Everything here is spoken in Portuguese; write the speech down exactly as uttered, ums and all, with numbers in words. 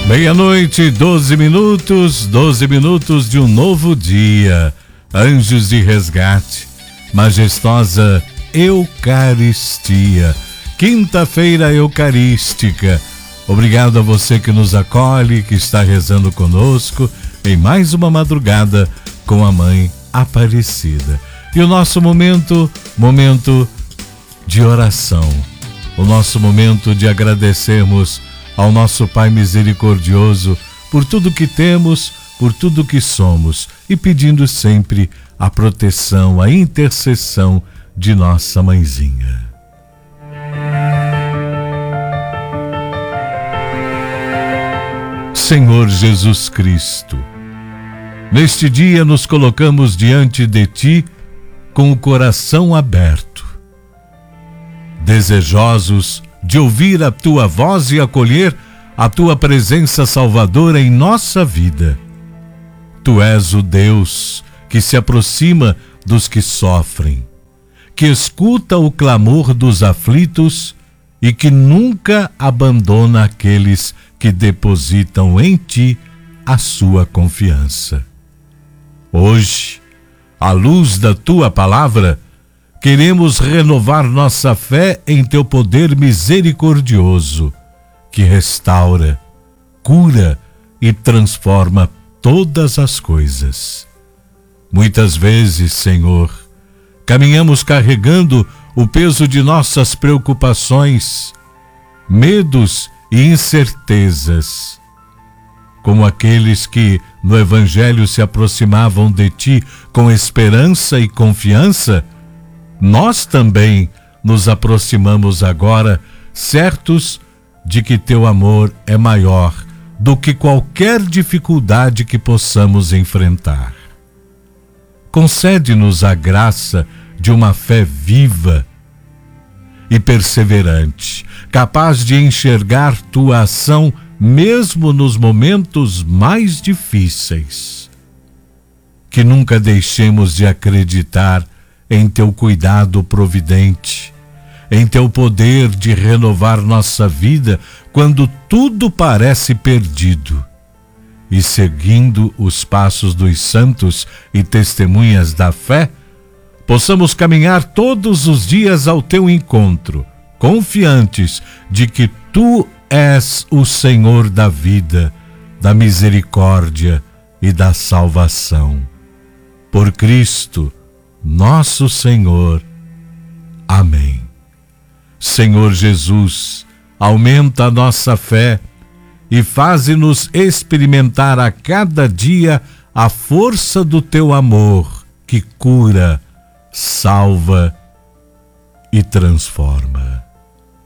Meia-noite, doze minutos, doze minutos de um novo dia. Anjos de resgate, majestosa Eucaristia, quinta-feira eucarística. Obrigado a você que nos acolhe, que está rezando conosco em mais uma madrugada com a Mãe Aparecida. E o nosso momento, momento de oração, o nosso momento de agradecermos ao nosso Pai misericordioso por tudo que temos, por tudo que somos, e pedindo sempre a proteção, a intercessão de nossa mãezinha. Senhor Jesus Cristo, neste dia nos colocamos diante de Ti com o coração aberto, desejosos de ouvir a Tua voz e acolher a Tua presença salvadora em nossa vida. Tu és o Deus que se aproxima dos que sofrem, que escuta o clamor dos aflitos e que nunca abandona aqueles que depositam em Ti a sua confiança. Hoje, à luz da Tua palavra, queremos renovar nossa fé em Teu poder misericordioso, que restaura, cura e transforma todas as coisas. Muitas vezes, Senhor, caminhamos carregando o peso de nossas preocupações, medos e incertezas. Como aqueles que no Evangelho se aproximavam de Ti com esperança e confiança, nós também nos aproximamos agora, certos de que Teu amor é maior do que qualquer dificuldade que possamos enfrentar. Concede-nos a graça de uma fé viva e perseverante, capaz de enxergar Tua ação mesmo nos momentos mais difíceis. Que nunca deixemos de acreditar em Teu cuidado providente, em Teu poder de renovar nossa vida quando tudo parece perdido, e seguindo os passos dos santos e testemunhas da fé, possamos caminhar todos os dias ao Teu encontro, confiantes de que Tu és o Senhor da vida, da misericórdia e da salvação. Por Cristo, nosso Senhor. Amém. Senhor Jesus, aumenta a nossa fé e faze-nos experimentar a cada dia a força do Teu amor, que cura, salva e transforma.